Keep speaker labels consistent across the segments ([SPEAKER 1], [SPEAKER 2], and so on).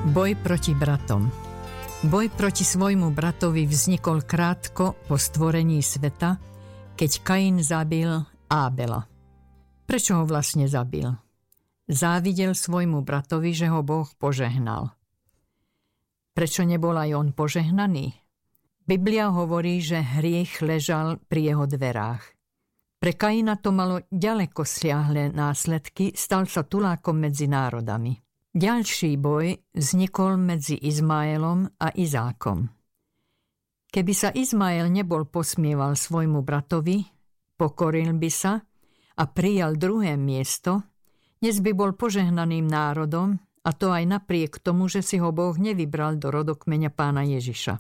[SPEAKER 1] Boj proti bratom. Boj proti svojmu bratovi vznikol krátko po stvorení sveta, keď Kain zabil Ábela. Prečo ho vlastne zabil? Závidel svojmu bratovi, že ho Boh požehnal. Prečo nebol aj on požehnaný? Biblia hovorí, že hriech ležal pri jeho dverách. Pre Kaina to malo ďaleko siahle následky, stal sa tulákom medzi národami. Ďalší boj vznikol medzi Izmaelom a Izákom. Keby sa Izmael nebol posmieval svojmu bratovi, pokoril by sa a prijal druhé miesto, dnes by bol požehnaným národom, a to aj napriek tomu, že si ho Boh nevybral do rodokmeňa Pána Ježiša.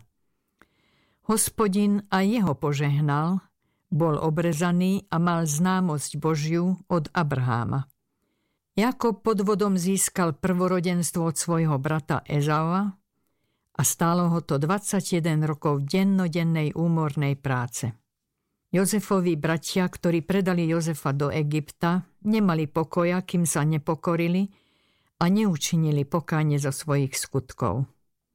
[SPEAKER 1] Hospodin aj jeho požehnal, bol obrezaný a mal známosť Božiu od Abraháma. Jakob podvodom získal prvorodenstvo od svojho brata Ezaua a stálo ho to 21 rokov dennodennej úmornej práce. Jozefovi bratia, ktorí predali Jozefa do Egypta, nemali pokoja, kým sa nepokorili a neučinili pokánie zo svojich skutkov.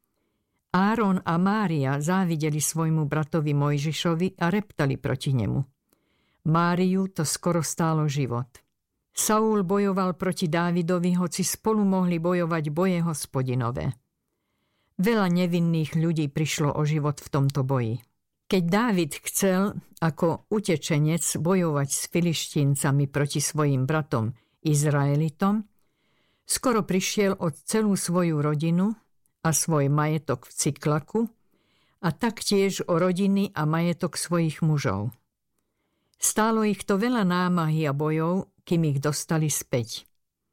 [SPEAKER 1] Áron a Mária závideli svojmu bratovi Mojžišovi a reptali proti nemu. Máriu to skoro stálo život. Saul bojoval proti Dávidovi, hoci spolu mohli bojovať boje Hospodinové. Veľa nevinných ľudí prišlo o život v tomto boji. Keď Dávid chcel ako utečenec bojovať s Filištíncami proti svojim bratom Izraelitom, skoro prišiel o celú svoju rodinu a svoj majetok v Ciklaku a taktiež o rodiny a majetok svojich mužov. Stálo ich to veľa námahy a bojov, kým ich dostali späť.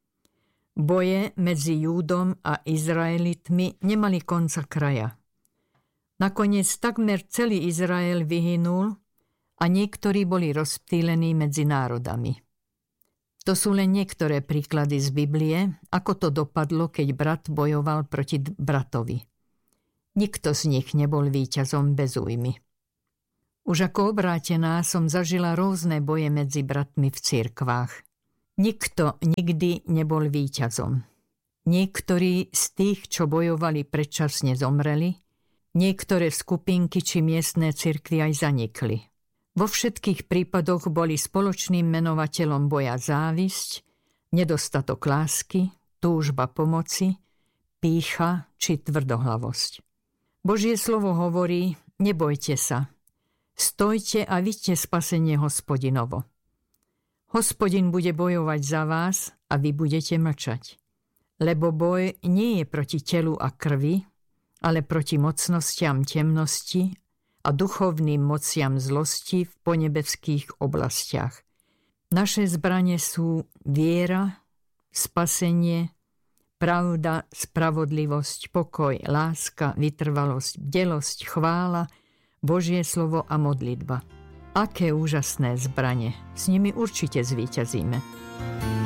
[SPEAKER 1] Boje medzi Júdom a Izraelitmi nemali konca kraja. Nakoniec takmer celý Izrael vyhynul a niektorí boli rozptýlení medzi národami. To sú len niektoré príklady z Biblie, ako to dopadlo, keď brat bojoval proti bratovi. Nikto z nich nebol víťazom bez újmy. Už ako obrátená som zažila rôzne boje medzi bratmi v cirkvách. Nikto nikdy nebol víťazom. Niektorí z tých, čo bojovali, predčasne zomreli, niektoré skupinky či miestne cirkvy aj zanikli. Vo všetkých prípadoch boli spoločným menovateľom boja závisť, nedostatok lásky, túžba pomoci, pýcha či tvrdohlavosť. Božie slovo hovorí: nebojte sa, stojte a vidte spasenie Hospodinovo. Hospodin bude bojovať za vás a vy budete mlčať. Lebo boj nie je proti telu a krvi, ale proti mocnostiam temnosti a duchovným mociam zlosti v ponebeských oblastiach. Naše zbrane sú viera, spasenie, pravda, spravodlivosť, pokoj, láska, vytrvalosť, bdelosť, chvála, Božie slovo a modlitba. Aké úžasné zbrane, s nimi určite zvíťazíme.